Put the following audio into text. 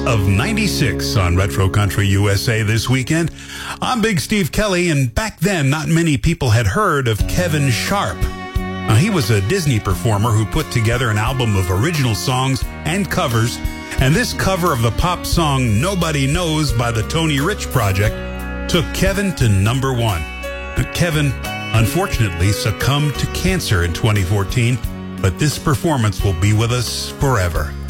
of 96 on Retro Country USA this weekend. I'm Big Steve Kelly, and back then, not many people had heard of Kevin Sharp. Now, he was a Disney performer who put together an album of original songs and covers, and this cover of the pop song Nobody Knows by the Tony Rich Project took Kevin to number one. Kevin, unfortunately, succumbed to cancer in 2014, but this performance will be with us forever.